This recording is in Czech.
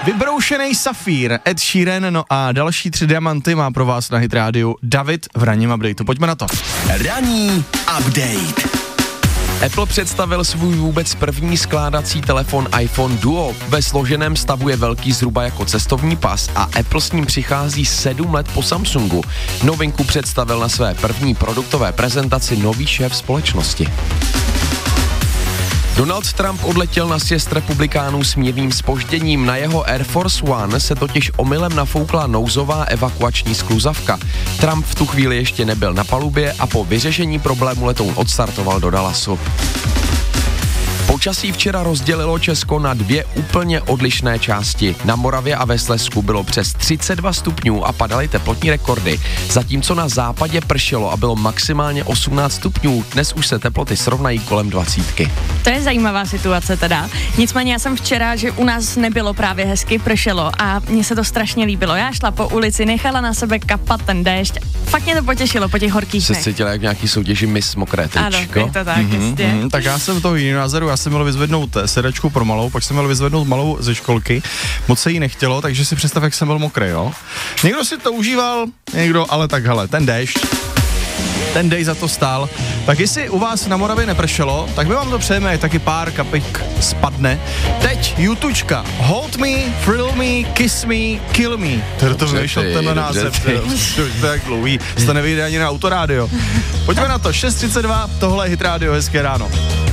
Vybroušený safír, Ed Sheeran, no a další 3 diamanty má pro vás na Hit Radio David v ranním updateu. Pojďme na to. Ranní update. Apple představil svůj vůbec první skládací telefon iPhone Duo. Ve složeném stavu je velký zhruba jako cestovní pas a Apple s ním přichází 7 let po Samsungu. Novinku představil na své první produktové prezentaci nový šéf společnosti. Donald Trump odletěl na sjezd republikánů s mírným zpožděním. Na jeho Air Force One se totiž omylem nafoukla nouzová evakuační skluzavka. Trump v tu chvíli ještě nebyl na palubě a po vyřešení problému letoun odstartoval do Dallasu. Počasí včera rozdělilo Česko na 2 úplně odlišné části. Na Moravě a ve Slezsku bylo přes 32 stupňů a padaly teplotní rekordy, zatímco na západě pršelo a bylo maximálně 18 stupňů. Dnes už se teploty srovnají kolem 20. To je zajímavá situace teda. Nicméně já jsem včera, že u nás nebylo právě hezky, pršelo a mně se to strašně líbilo. Já šla po ulici, nechala na sebe kapat ten déšť. Fakt mě to potěšilo po těch horkých dnech. Se cítila jak v nějaký soutěži Miss Mokré tričko. Ano, je to tak, Tak já jsem toho jiného názoru, já jsem měl vyzvednout sedačku pro malou, pak jsem měl vyzvednout malou ze školky. Moc se jí nechtělo, takže si představ, jak jsem byl mokrý, jo. Někdo si to užíval, někdo, ale tak hele, ten déšť, ten dej za to stál. Tak jestli u vás na Moravě nepršelo, tak my vám to přejeme, jak taky pár kapik spadne. Teď YouTučka. Hold me, thrill me, kiss me, kill me. To vyšlo tenhle název. To je tak dlouhý, to nevyjde ani na autorádio. Pojďme na to, 6:32, tohle je Hit Radio, hezké ráno.